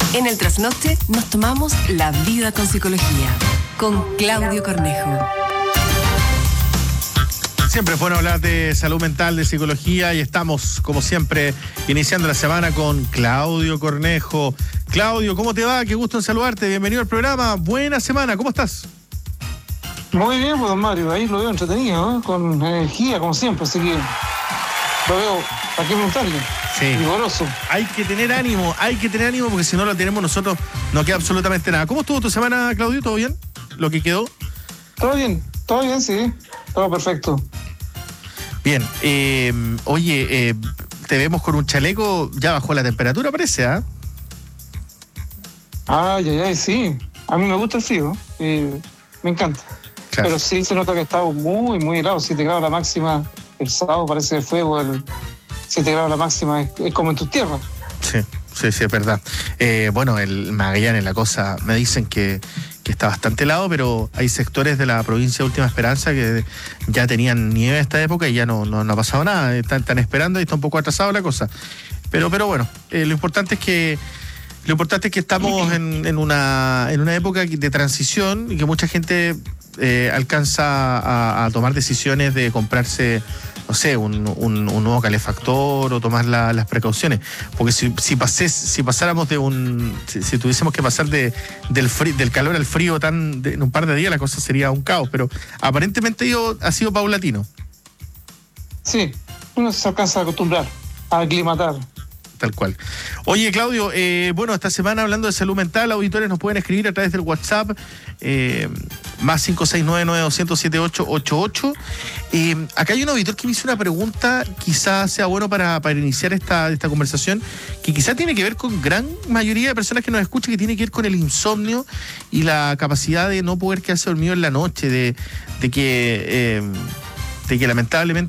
En el trasnoche nos tomamos la vida con psicología, con Claudio Cornejo. Siempre es bueno hablar de salud mental, de psicología, y estamos, como siempre, iniciando la semana con Claudio Cornejo. Claudio, ¿cómo te va? Qué gusto en saludarte. Bienvenido al programa. Buena semana. ¿Cómo estás? Muy bien, pues, don Mario. Ahí lo veo entretenido, ¿eh? Con energía, como siempre. Así que lo veo, ¿para qué preguntarle? Sí. Vigoroso. Hay que tener ánimo, porque si no lo tenemos nosotros no queda absolutamente nada. ¿Cómo estuvo tu semana, Claudio? ¿Todo bien? ¿Lo que quedó? Todo bien, sí. Todo perfecto. Bien. Oye, te vemos con un chaleco, ya bajó la temperatura, parece, ¿ah? Ay, sí. A mí me gusta el frío. Me encanta. Claro. Pero sí se nota que está muy helado. 7 grados la máxima. El sábado parece de fuego. 7 grados la máxima es como en tus tierras. Sí, es verdad. Bueno, el Magallanes, la cosa, me dicen que está bastante helado, pero hay sectores de la provincia de Última Esperanza que ya tenían nieve a esta época y ya no ha pasado nada. Están esperando y está un poco atrasado la cosa. Pero bueno, lo importante es que estamos en una época de transición y que mucha gente alcanza a tomar decisiones de comprarse, no sé, un nuevo calefactor o tomar las precauciones. Porque si pasáramos si tuviésemos que pasar del calor al frío en un par de días, la cosa sería un caos. Pero aparentemente ha sido paulatino. Sí, uno se alcanza a acostumbrar, a aclimatar. Tal cual. Oye, Claudio, bueno, esta semana hablando de salud mental, auditores nos pueden escribir a través del WhatsApp, más 569-900-7888. Acá hay un auditor que me hizo una pregunta, quizás sea bueno para iniciar esta conversación, que quizás tiene que ver con gran mayoría de personas que nos escuchan, que tiene que ver con el insomnio y la capacidad de no poder quedarse dormido en la noche, de que lamentablemente